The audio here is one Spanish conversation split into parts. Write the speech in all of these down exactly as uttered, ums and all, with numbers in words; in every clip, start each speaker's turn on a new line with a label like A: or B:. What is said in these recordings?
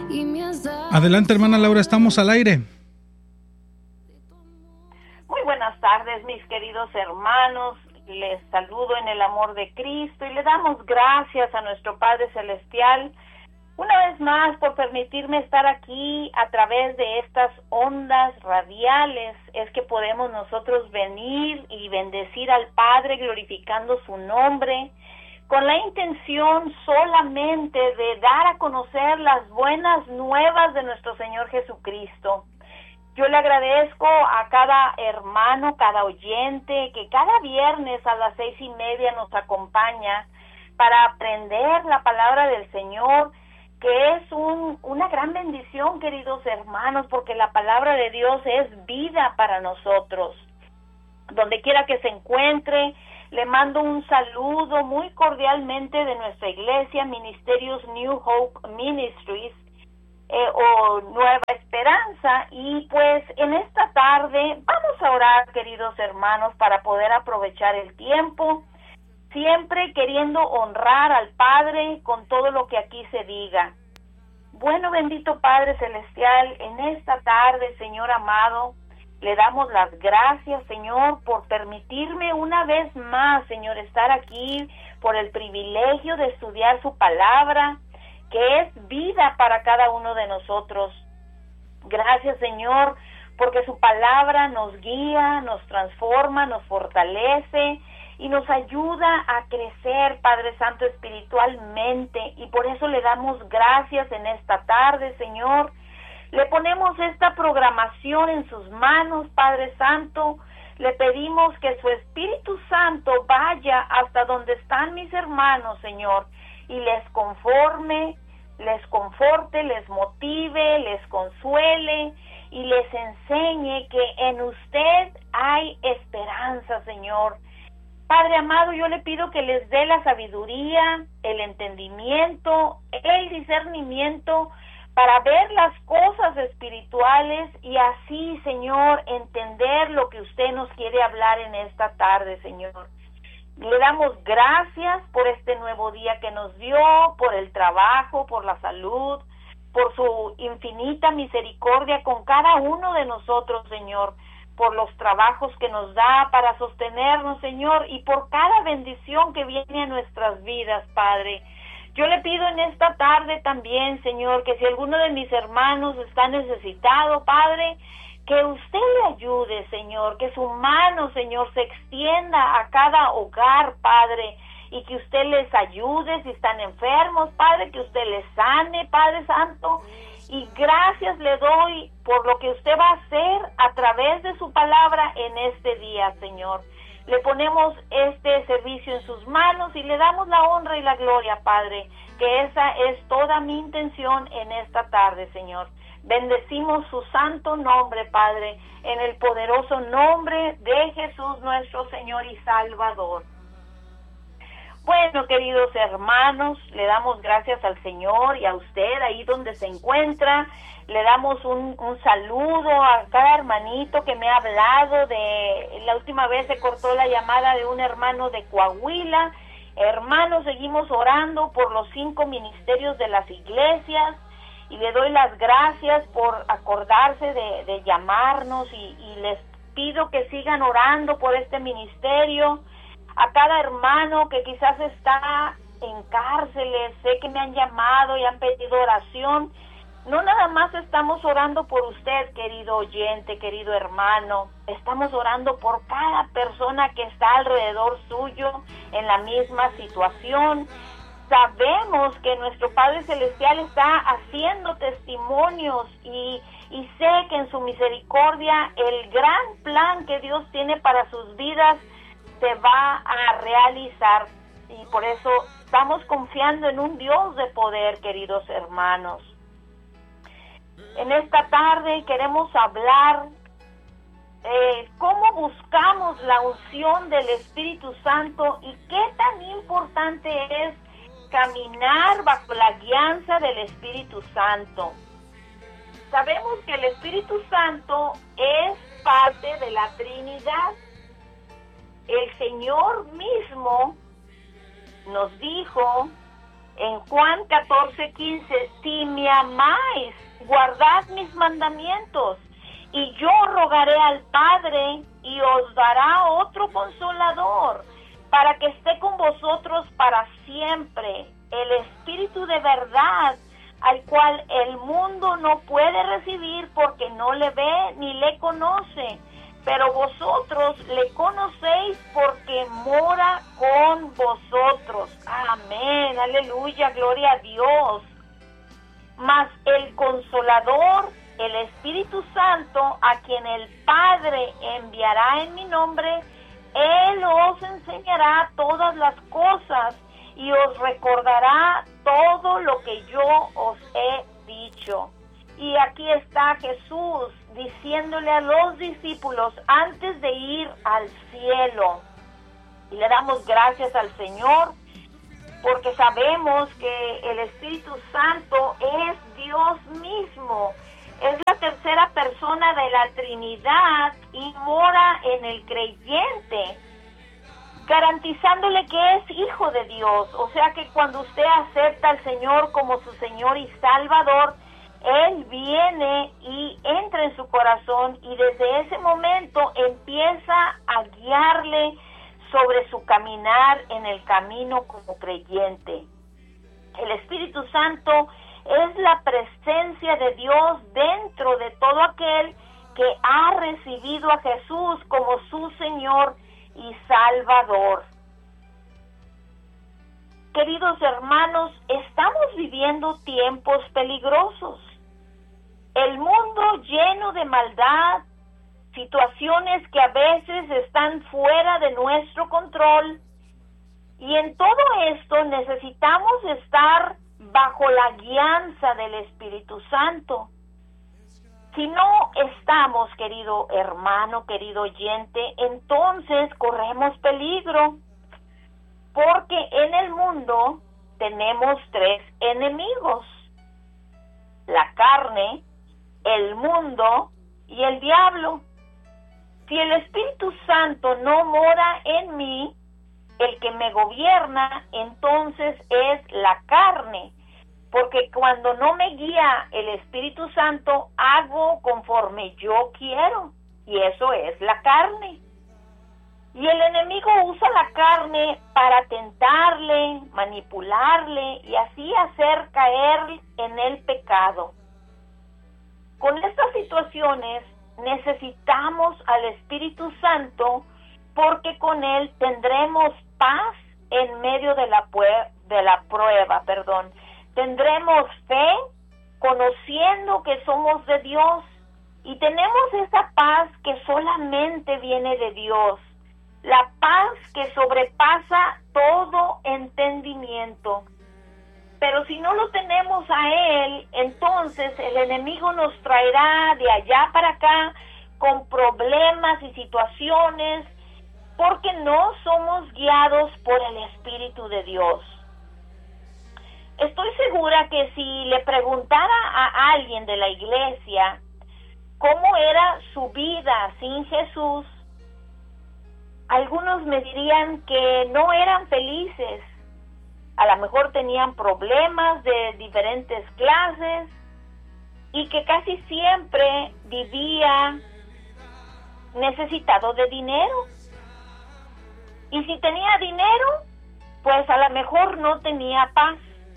A: Adelante, hermana Laura, estamos al aire.
B: Muy buenas tardes, mis queridos hermanos. Les saludo en el amor de Cristo y le damos gracias a nuestro Padre Celestial una vez más por permitirme estar aquí a través de estas ondas radiales. Es que podemos nosotros venir y bendecir al Padre glorificando su nombre con la intención solamente de dar a conocer las buenas nuevas de nuestro Señor Jesucristo. Yo le agradezco a cada hermano, cada oyente, que cada viernes a las seis y media nos acompaña para aprender la palabra del Señor, que es un, una gran bendición, queridos hermanos, porque la palabra de Dios es vida para nosotros. Donde quiera que se encuentre, le mando un saludo muy cordialmente de nuestra iglesia, Ministerios New Hope Ministries, Eh, o Nueva Esperanza. Y pues en esta tarde vamos a orar, queridos hermanos, para poder aprovechar el tiempo, siempre queriendo honrar al Padre con todo lo que aquí se diga. Bueno, bendito Padre Celestial, en esta tarde, Señor amado, le damos las gracias, Señor, por permitirme una vez más, Señor, estar aquí, por el privilegio de estudiar su palabra, que es vida para cada uno de nosotros. Gracias, Señor, porque su palabra nos guía, nos transforma, nos fortalece y nos ayuda a crecer, Padre Santo, espiritualmente, y por eso le damos gracias en esta tarde, Señor. Le ponemos esta programación en sus manos, Padre Santo. Le pedimos que su Espíritu Santo vaya hasta donde están mis hermanos, Señor, y les conforme, les conforte, les motive, les consuele y les enseñe que en usted hay esperanza, Señor. Padre amado, yo le pido que les dé la sabiduría, el entendimiento, el discernimiento para ver las cosas espirituales y así, Señor, entender lo que usted nos quiere hablar en esta tarde, Señor. Le damos gracias por este nuevo día que nos dio, por el trabajo, por la salud, por su infinita misericordia con cada uno de nosotros, Señor, por los trabajos que nos da para sostenernos, Señor, y por cada bendición que viene a nuestras vidas, Padre. Yo le pido en esta tarde también, Señor, que si alguno de mis hermanos está necesitado, Padre, que usted le ayude, Señor, que su mano, Señor, se extienda a cada hogar, Padre, y que usted les ayude si están enfermos, Padre, que usted les sane, Padre Santo, y gracias le doy por lo que usted va a hacer a través de su palabra en este día, Señor. Le ponemos este servicio en sus manos y le damos la honra y la gloria, Padre, que esa es toda mi intención en esta tarde, Señor. Bendecimos su santo nombre, Padre, en el poderoso nombre de Jesús nuestro Señor y Salvador. Bueno, queridos hermanos, le damos gracias al Señor y a usted ahí donde se encuentra. Le damos un, un saludo a cada hermanito que me ha hablado de... La última vez se cortó la llamada de un hermano de Coahuila. Hermanos, seguimos orando por los cinco ministerios de las iglesias. Y le doy las gracias por acordarse de, de llamarnos y, y les pido que sigan orando por este ministerio. A cada hermano que quizás está en cárceles, sé que me han llamado y han pedido oración. No nada más estamos orando por usted, querido oyente, querido hermano. Estamos orando por cada persona que está alrededor suyo en la misma situación. Sabemos que nuestro Padre Celestial está haciendo testimonios y, y sé que en su misericordia el gran plan que Dios tiene para sus vidas se va a realizar. Y por eso estamos confiando en un Dios de poder, queridos hermanos. En esta tarde queremos hablar eh, cómo buscamos la unción del Espíritu Santo y qué tan importante es caminar bajo la guianza del Espíritu Santo. Sabemos que el Espíritu Santo es parte de la Trinidad. El Señor mismo nos dijo en Juan catorce quince, si me amáis, guardad mis mandamientos, y yo rogaré al Padre, y os dará otro consolador, para que esté con vosotros para siempre, el Espíritu de verdad, al cual el mundo no puede recibir porque no le ve ni le conoce, pero vosotros le conocéis porque mora con vosotros. Amén, aleluya, gloria a Dios. Mas el Consolador, el Espíritu Santo, a quien el Padre enviará en mi nombre, Él os enseñará todas las cosas y os recordará todo lo que yo os he dicho. Y aquí está Jesús diciéndole a los discípulos antes de ir al cielo. Y le damos gracias al Señor porque sabemos que el Espíritu Santo es Dios mismo. Es la tercera persona de la Trinidad y mora en el creyente, garantizándole que es hijo de Dios. O sea que cuando usted acepta al Señor como su Señor y Salvador, Él viene y entra en su corazón y desde ese momento empieza a guiarle sobre su caminar en el camino como creyente. El Espíritu Santo es la presencia de Dios dentro de todo aquel que ha recibido a Jesús como su Señor y Salvador. Queridos hermanos, estamos viviendo tiempos peligrosos. El mundo lleno de maldad, situaciones que a veces están fuera de nuestro control. Y en todo esto necesitamos estar bajo la guianza del Espíritu Santo. Si no estamos, querido hermano, querido oyente, entonces corremos peligro, porque en el mundo tenemos tres enemigos: la carne, el mundo y el diablo. Si el Espíritu Santo no mora en mí, el que me gobierna entonces es la carne, porque cuando no me guía el Espíritu Santo, hago conforme yo quiero, y eso es la carne. Y el enemigo usa la carne para tentarle, manipularle y así hacer caer en el pecado. Con estas situaciones necesitamos al Espíritu Santo, porque con Él tendremos paz en medio de la, pue- de la prueba, perdón. Tendremos fe, conociendo que somos de Dios, y tenemos esa paz que solamente viene de Dios, la paz que sobrepasa todo entendimiento. Pero si no lo tenemos a Él, entonces el enemigo nos traerá de allá para acá con problemas y situaciones, porque no somos guiados por el Espíritu de Dios. Estoy segura que si le preguntara a alguien de la iglesia cómo era su vida sin Jesús, algunos me dirían que no eran felices. A lo mejor tenían problemas de diferentes clases y que casi siempre vivía necesitado de dinero. Y si tenía dinero, pues a lo mejor no tenía paz.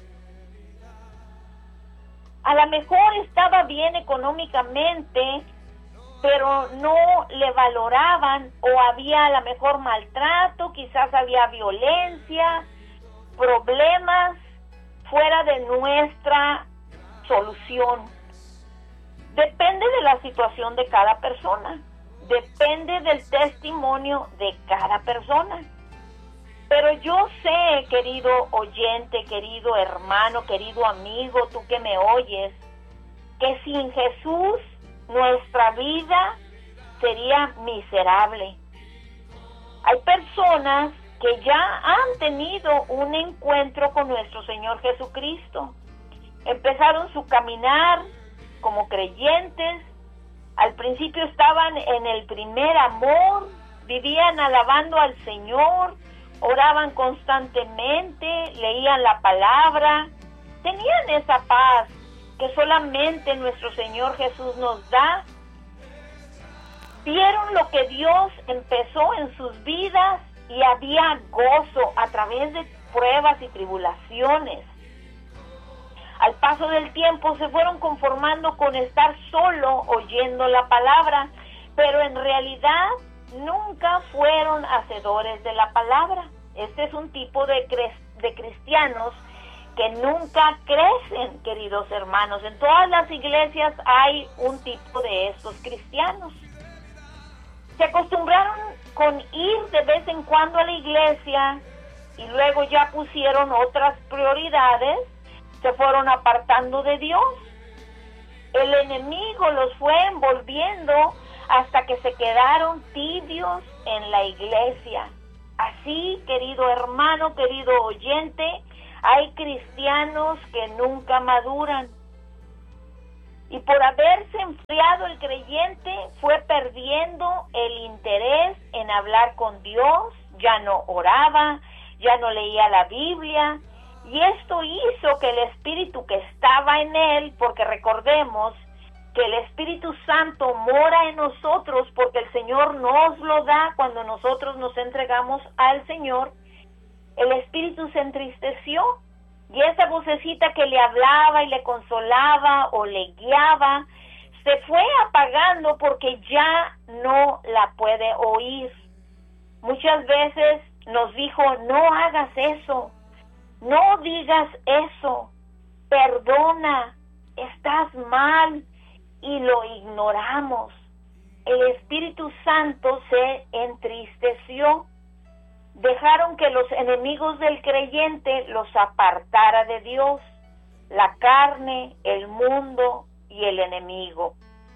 B: A lo mejor estaba bien económicamente, pero no le valoraban, o había a lo mejor maltrato, quizás había violencia, problemas fuera de nuestra solución. Depende de la situación de cada persona, depende del testimonio de cada persona. Pero yo sé, querido oyente, querido hermano, querido amigo, tú que me oyes, que sin Jesús nuestra vida sería miserable. Hay personas que ya han tenido un encuentro con nuestro Señor Jesucristo. Empezaron su caminar como creyentes. Al principio estaban en el primer amor, vivían alabando al Señor, oraban constantemente, leían la palabra, tenían esa paz que solamente nuestro Señor Jesús nos da. Vieron lo que Dios empezó en sus vidas y había gozo a través de pruebas y tribulaciones. Al paso del tiempo se fueron conformando con estar solo oyendo la palabra, pero en realidad nunca fueron hacedores de la palabra. Este es un tipo de, cre- de cristianos que nunca crecen, queridos hermanos. En todas las iglesias hay un tipo de estos cristianos. Se acostumbraron con ir de vez en cuando a la iglesia y luego ya pusieron otras prioridades, se fueron apartando de Dios. El enemigo los fue envolviendo hasta que se quedaron tibios en la iglesia. Así, querido hermano, querido oyente, hay cristianos que nunca maduran. Y por haberse enfriado el creyente, fue perdiendo el interés en hablar con Dios, ya no oraba, ya no leía la Biblia, y esto hizo que el Espíritu que estaba en él, porque recordemos que el Espíritu Santo mora en nosotros, porque el Señor nos lo da cuando nosotros nos entregamos al Señor, el Espíritu se entristeció. Y esa vocecita que le hablaba y le consolaba o le guiaba, se fue apagando porque ya no la puede oír. Muchas veces nos dijo, no hagas eso, no digas eso, perdona, estás mal, y lo ignoramos. El Espíritu Santo se entristeció. Dejaron que los enemigos del creyente los apartara de Dios, la carne, el mundo y el enemigo.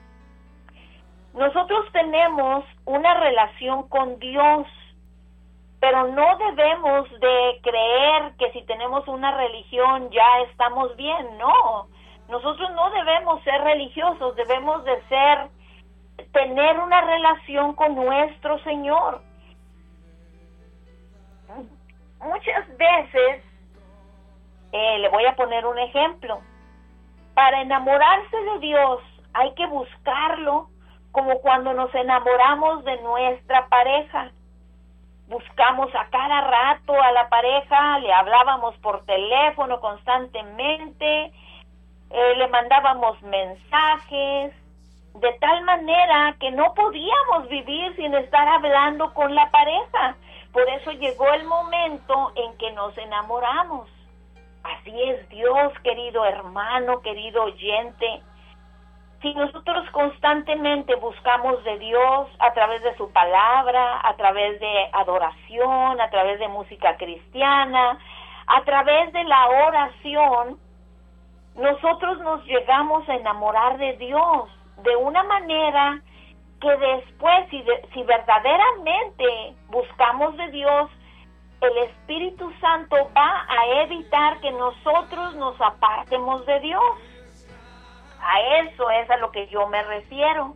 B: Nosotros tenemos una relación con Dios, pero no debemos de creer que si tenemos una religión ya estamos bien. No, nosotros no debemos ser religiosos, debemos de ser, tener una relación con nuestro Señor. Muchas veces, eh, le voy a poner un ejemplo, para enamorarse de Dios hay que buscarlo como cuando nos enamoramos de nuestra pareja. Buscamos a cada rato a la pareja, le hablábamos por teléfono constantemente, eh, le mandábamos mensajes, de tal manera que no podíamos vivir sin estar hablando con la pareja. Por eso llegó el momento en que nos enamoramos. Así es Dios, querido hermano, querido oyente. Si nosotros constantemente buscamos de Dios a través de su palabra, a través de adoración, a través de música cristiana, a través de la oración, nosotros nos llegamos a enamorar de Dios de una manera que después, si, de, si verdaderamente buscamos de Dios, el Espíritu Santo va a evitar que nosotros nos apartemos de Dios. A eso es a lo que yo me refiero.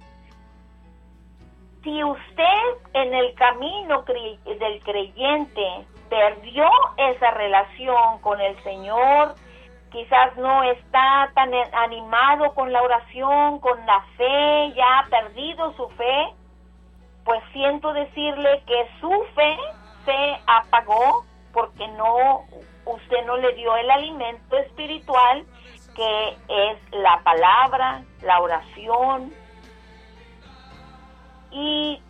B: Si usted en el camino cre- del creyente perdió esa relación con el Señor, quizás no está tan animado con la oración, con la fe, ya ha perdido su fe, pues siento decirle que su fe se apagó porque no, usted no le dio el alimento espiritual que es la palabra, la oración. Y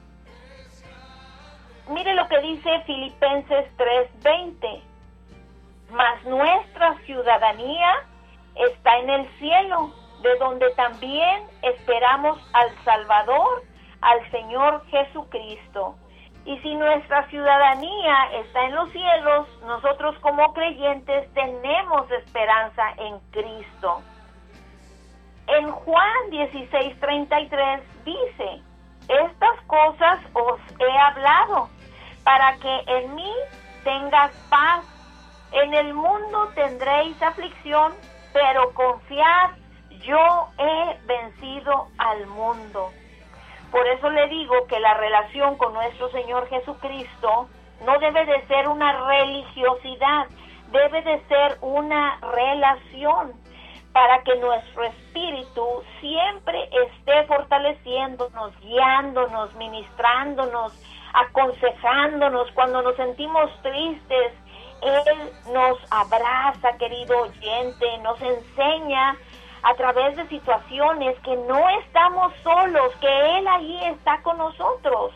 B: mire lo que dice Filipenses tres veinte. Mas nuestra ciudadanía está en el cielo, de donde también esperamos al Salvador, al Señor Jesucristo. Y si nuestra ciudadanía está en los cielos, nosotros como creyentes tenemos esperanza en Cristo. En Juan dieciséis treinta y tres dice, estas cosas os he hablado, para que en mí tengas paz. En el mundo tendréis aflicción, pero confiad, yo he vencido al mundo. Por eso le digo que la relación con nuestro Señor Jesucristo no debe de ser una religiosidad, debe de ser una relación para que nuestro espíritu siempre esté fortaleciéndonos, guiándonos, ministrándonos, aconsejándonos. Cuando nos sentimos tristes, Él nos abraza, querido oyente, nos enseña a través de situaciones que no estamos solos, que Él allí está con nosotros.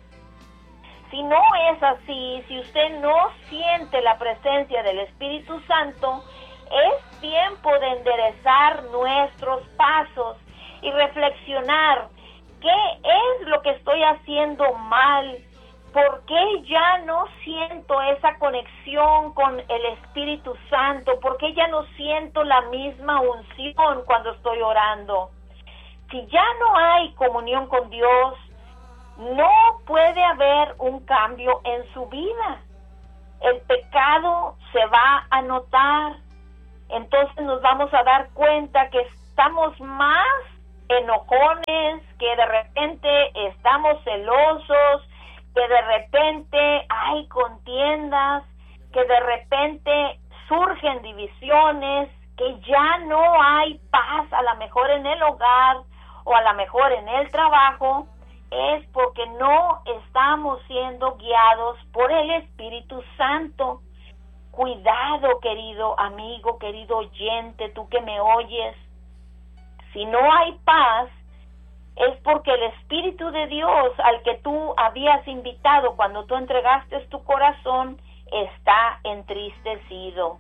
B: Si no es así, si usted no siente la presencia del Espíritu Santo, es tiempo de enderezar nuestros pasos y reflexionar qué es lo que estoy haciendo mal, por qué ya no siento esa conexión con el Espíritu Santo, por qué ya no siento la misma unción cuando estoy orando. Si ya no hay comunión con Dios, no puede haber un cambio en su vida. El pecado se va a notar. Entonces nos vamos a dar cuenta que estamos más enojones, que de repente estamos celosos, que de repente hay contiendas, que de repente surgen divisiones, que ya no hay paz, a lo mejor en el hogar o a lo mejor en el trabajo. Es porque no estamos siendo guiados por el Espíritu Santo. Cuidado, querido amigo, querido oyente, tú que me oyes. Si no hay paz, es porque el Espíritu de Dios al que tú habías invitado cuando tú entregaste tu corazón está entristecido.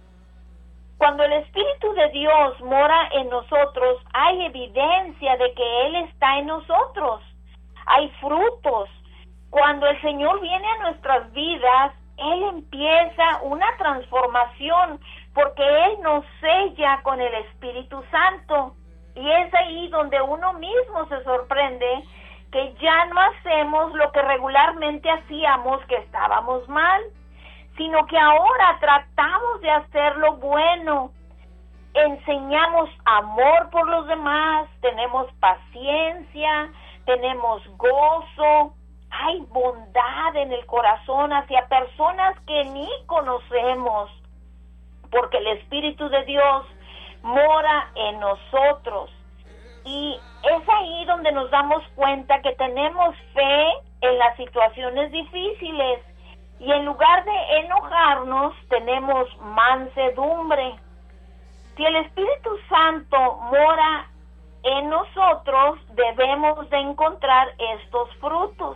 B: Cuando el Espíritu de Dios mora en nosotros, hay evidencia de que Él está en nosotros. Hay frutos. Cuando el Señor viene a nuestras vidas, Él empieza una transformación porque Él nos sella con el Espíritu Santo. Y es ahí donde uno mismo se sorprende que ya no hacemos lo que regularmente hacíamos, que estábamos mal, sino que ahora tratamos de hacer lo bueno. Enseñamos amor por los demás, tenemos paciencia, tenemos gozo, hay bondad en el corazón hacia personas que ni conocemos, porque el Espíritu de Dios mora en nosotros. Y es ahí donde nos damos cuenta que tenemos fe en las situaciones difíciles, y en lugar de enojarnos, tenemos mansedumbre. Si el Espíritu Santo mora en nosotros, debemos de encontrar estos frutos.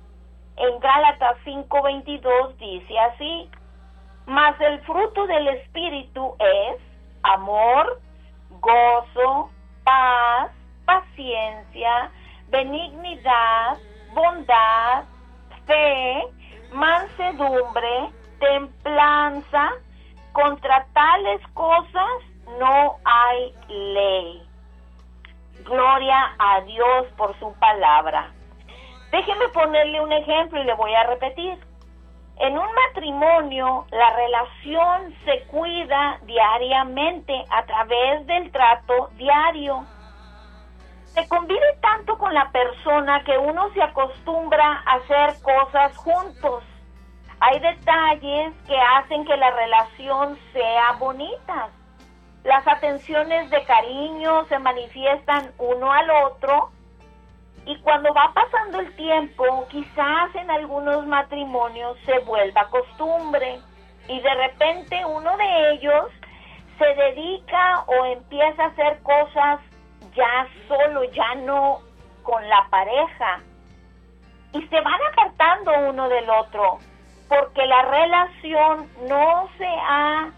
B: En Gálatas cinco veintidós dice así: mas el fruto del Espíritu es amor, gozo, paz, paciencia, benignidad, bondad, fe, mansedumbre, templanza. Contra tales cosas no hay ley. Gloria a Dios por su palabra. Déjeme ponerle un ejemplo y le voy a repetir. En un matrimonio, la relación se cuida diariamente a través del trato diario. Se convive tanto con la persona que uno se acostumbra a hacer cosas juntos. Hay detalles que hacen que la relación sea bonita. Las atenciones de cariño se manifiestan uno al otro, y cuando va pasando el tiempo, quizás en algunos matrimonios se vuelva costumbre, y de repente uno de ellos se dedica o empieza a hacer cosas ya solo, ya no con la pareja, y se van apartando uno del otro, porque la relación no se ha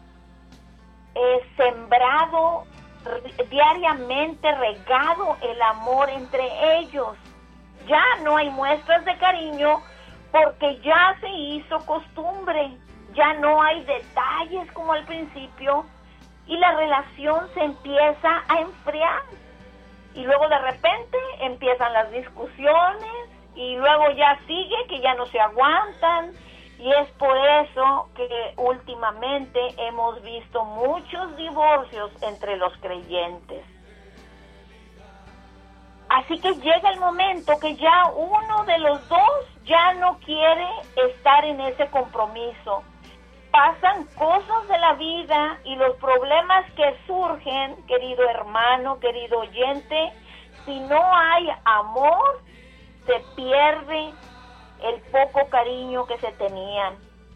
B: eh, sembrado diariamente, regado el amor entre ellos. Ya no hay muestras de cariño porque ya se hizo costumbre, ya no hay detalles como al principio, y la relación se empieza a enfriar, y luego de repente empiezan las discusiones, y luego ya sigue que ya no se aguantan. Y es por eso que últimamente hemos visto muchos divorcios entre los creyentes. Así que llega el momento que ya uno de los dos ya no quiere estar en ese compromiso. Pasan cosas de la vida y los problemas que surgen, querido hermano, querido oyente, si no hay amor, se pierde el poco cariño que se tenían.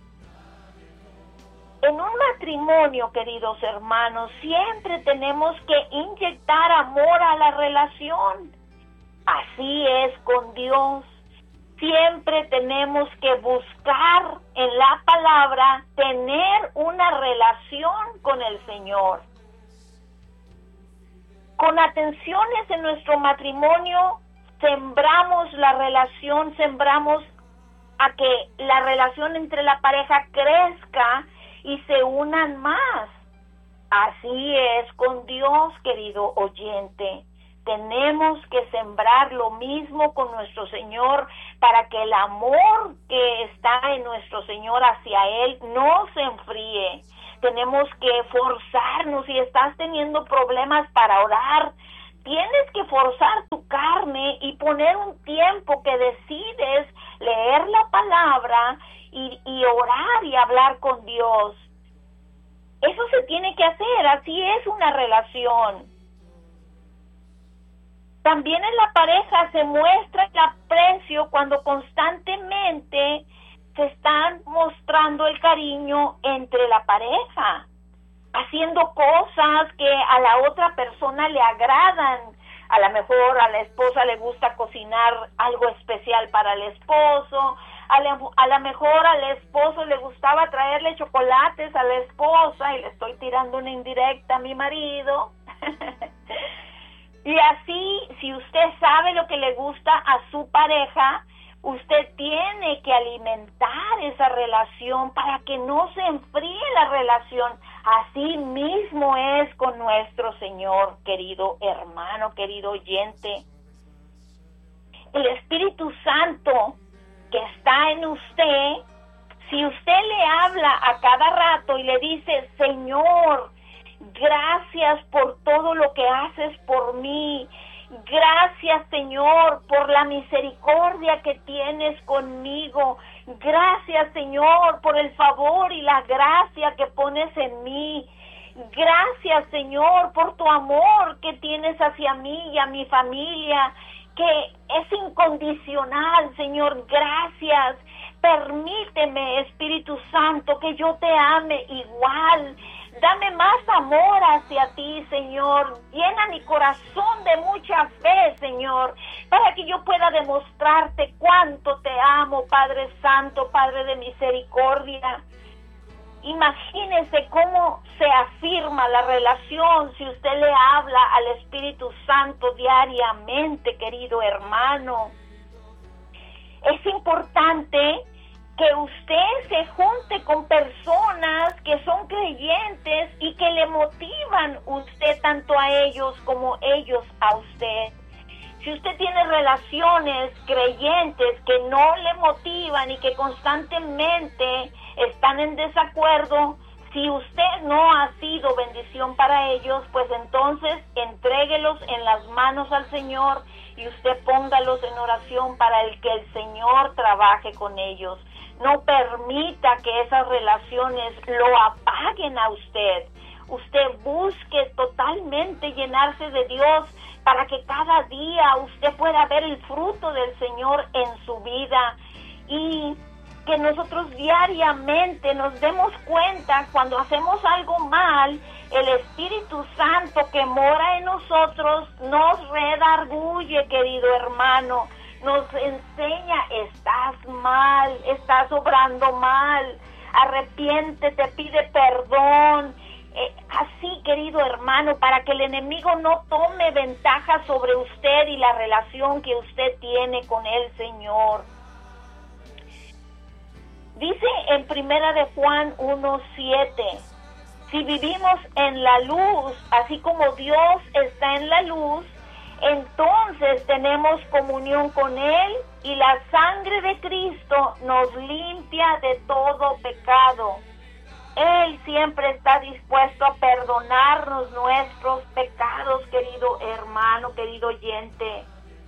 B: En un matrimonio, queridos hermanos, siempre tenemos que inyectar amor a la relación. Así es con Dios. Siempre tenemos que buscar en la palabra tener una relación con el Señor. Con atenciones en nuestro matrimonio, sembramos la relación, sembramos a que la relación entre la pareja crezca y se unan más. Así es con Dios, querido oyente. Tenemos que sembrar lo mismo con nuestro Señor para que el amor que está en nuestro Señor hacia Él no se enfríe. Tenemos que forzarnos. Si estás teniendo problemas para orar, tienes que forzar tu carne y poner un tiempo que decides leer la palabra y, y orar y hablar con Dios. Eso se tiene que hacer, así es una relación. También en la pareja se muestra el aprecio cuando constantemente se están mostrando el cariño entre la pareja, haciendo cosas que a la otra persona le agradan. A lo mejor a la esposa le gusta cocinar algo especial para el esposo, a la, a lo mejor al esposo le gustaba traerle chocolates a la esposa, y le estoy tirando una indirecta a mi marido. Y así, si usted sabe lo que le gusta a su pareja, usted tiene que alimentar esa relación para que no se enfríe la relación. Así mismo es con nuestro Señor, querido hermano, querido oyente. El Espíritu Santo que está en usted, si usted le habla a cada rato y le dice, Señor, gracias por todo lo que haces por mí. Gracias, Señor, por la misericordia que tienes conmigo. Gracias, Señor, por el favor y la gracia que pones en mí. Gracias, Señor, por tu amor que tienes hacia mí y a mi familia, que es incondicional, Señor. Gracias. Permíteme, Espíritu Santo, que yo te ame igual. Dame más amor hacia ti, Señor. Llena mi corazón de mucha fe, Señor, para que yo pueda demostrarte cuánto te amo, Padre Santo, Padre de misericordia. Imagínese cómo se afirma la relación si usted le habla al Espíritu Santo diariamente, querido hermano. Es importante que usted se junte con personas que son creyentes y que le motivan usted tanto a ellos como ellos a usted. Si usted tiene relaciones creyentes que no le motivan y que constantemente están en desacuerdo, si usted no ha sido bendición para ellos, pues entonces entréguelos en las manos al Señor y usted póngalos en oración para el que el Señor trabaje con ellos. No permita que esas relaciones lo apaguen a usted. Usted busque totalmente llenarse de Dios para que cada día usted pueda ver el fruto del Señor en su vida, y que nosotros diariamente nos demos cuenta cuando hacemos algo mal. El Espíritu Santo que mora en nosotros nos redarguye, querido hermano. Nos enseña, estás mal, estás obrando mal, arrepiéntete, pide perdón. Eh, así, querido hermano, para que el enemigo no tome ventaja sobre usted y la relación que usted tiene con el Señor. Dice en Primera de Juan uno siete, si vivimos en la luz, así como Dios está en la luz, entonces tenemos comunión con Él, y la sangre de Cristo nos limpia de todo pecado. Él siempre está dispuesto a perdonarnos nuestros pecados, querido hermano, querido oyente.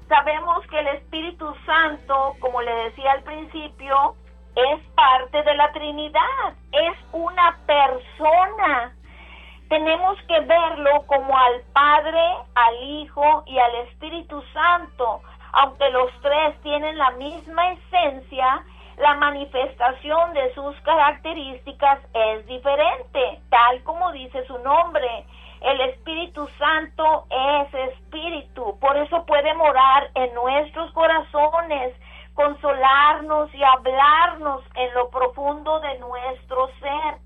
B: Sabemos que el Espíritu Santo, como le decía al principio, es parte de la Trinidad, es una persona. Tenemos que verlo como al Padre, al Hijo y al Espíritu Santo. Aunque los tres tienen la misma esencia, la manifestación de sus características es diferente, tal como dice su nombre. El Espíritu Santo es Espíritu, por eso puede morar en nuestros corazones, consolarnos y hablarnos en lo profundo de nuestro ser.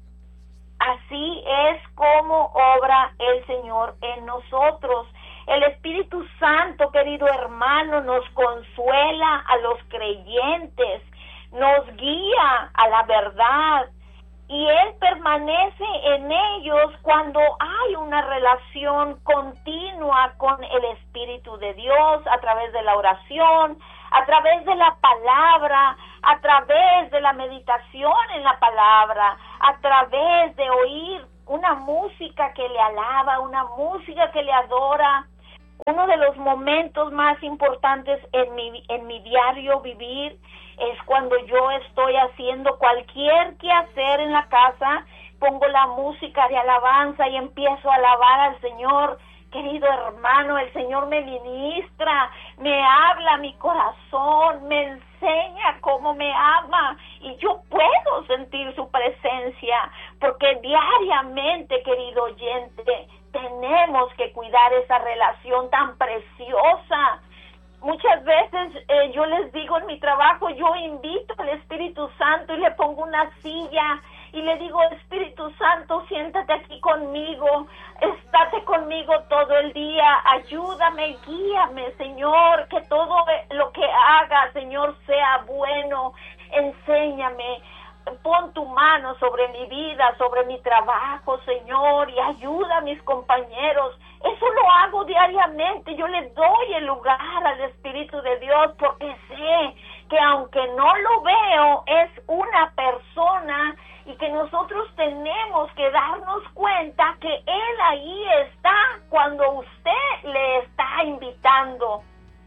B: Así es como obra el Señor en nosotros. El Espíritu Santo, querido hermano, nos consuela a los creyentes, nos guía a la verdad, y Él permanece en ellos cuando hay una relación continua con el Espíritu de Dios, a través de la oración, a través de la palabra, a través de la meditación en la palabra, a través de oír una música que le alaba, una música que le adora. Uno de los momentos más importantes en mi, en mi diario vivir es cuando yo estoy haciendo cualquier quehacer en la casa, pongo la música de alabanza y empiezo a alabar al Señor. Querido hermano, el Señor me ministra, me habla a mi corazón, me enseña cómo me ama, y yo puedo sentir su presencia, porque diariamente, querido oyente, tenemos que cuidar esa relación tan preciosa. Muchas veces eh, yo les digo en mi trabajo, yo invito al Espíritu Santo y le pongo una silla y le digo, Espíritu Santo, siéntate aquí conmigo, estate conmigo todo el día, ayúdame, guíame, Señor, que todo lo que haga, Señor, sea bueno, enséñame, pon tu mano sobre mi vida, sobre mi trabajo, Señor, y ayuda a mis compañeros. Eso lo hago diariamente, yo le doy el lugar al Espíritu de Dios, porque sé que aunque no lo veo, es una persona, y que nosotros tenemos que darnos cuenta que Él ahí está cuando usted le está invitando.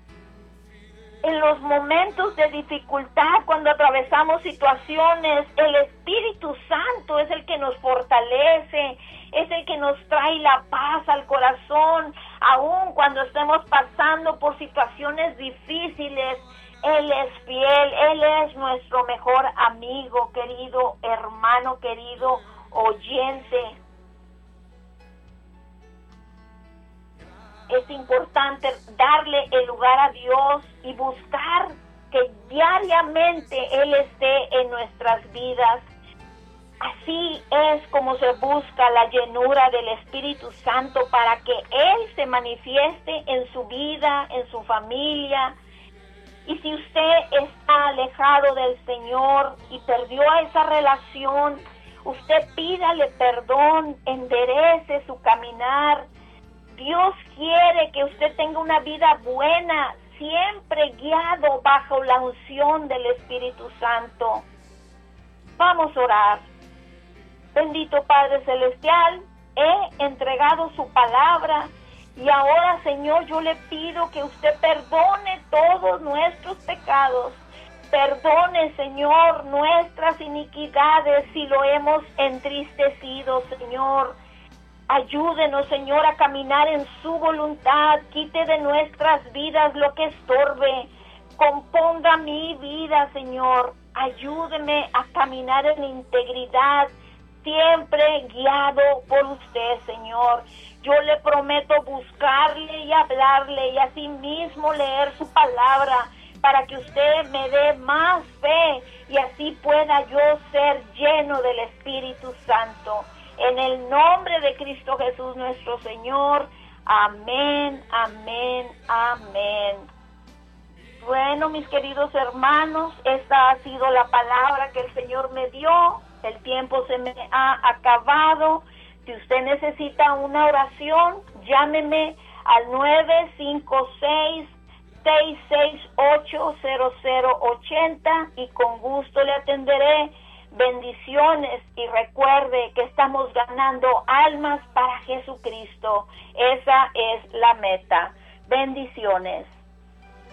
B: En los momentos de dificultad, cuando atravesamos situaciones, el Espíritu Santo es el que nos fortalece, es el que nos trae la paz al corazón, aun cuando estemos pasando por situaciones difíciles. Él es fiel, Él es nuestro mejor amigo, querido hermano, querido oyente. Es importante darle el lugar a Dios y buscar que diariamente Él esté en nuestras vidas. Así es como se busca la llenura del Espíritu Santo, para que Él se manifieste en su vida, en su familia. Y si usted está alejado del Señor y perdió esa relación, usted pídale perdón, enderece su caminar. Dios quiere que usted tenga una vida buena, siempre guiado bajo la unción del Espíritu Santo. Vamos a orar. Bendito Padre Celestial, he entregado su palabra, y ahora, Señor, yo le pido que usted perdone todos nuestros pecados. Perdone, Señor, nuestras iniquidades si lo hemos entristecido, Señor. Ayúdenos, Señor, a caminar en su voluntad. Quite de nuestras vidas lo que estorbe. Componga mi vida, Señor. Ayúdeme a caminar en integridad, siempre guiado por usted, Señor. Yo le prometo buscarle y hablarle, y así mismo leer su palabra, para que usted me dé más fe y así pueda yo ser lleno del Espíritu Santo. En el nombre de Cristo Jesús nuestro Señor. Amén, amén, amén. Bueno, mis queridos hermanos, esta ha sido la palabra que el Señor me dio. El tiempo se me ha acabado. Si usted necesita una oración, llámeme al nueve cinco seis, seis seis ocho, cero cero ocho cero y con gusto le atenderé. Bendiciones, y recuerde que estamos ganando almas para Jesucristo. Esa es la meta. Bendiciones.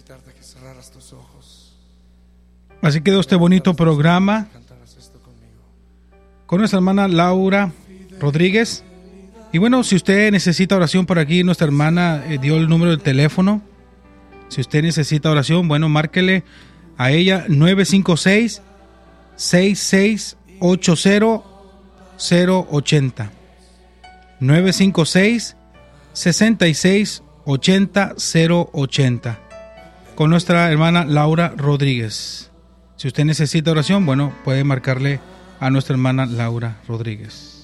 C: invitarte a que cerraras tus ojos.
A: Así quedó este bonito programa
C: Cantarás esto conmigo.
A: con nuestra hermana Laura Rodríguez. Y bueno, si usted necesita oración por aquí, nuestra hermana eh, dio el número de teléfono. Si usted necesita oración, bueno, márquele a ella nueve cinco seis, seis seis ocho cero, cero ocho cero. nueve cinco seis, seis seis ocho cero, cero ocho cero. Con nuestra hermana Laura Rodríguez. Si usted necesita oración, bueno, puede marcarle a nuestra hermana Laura Rodríguez.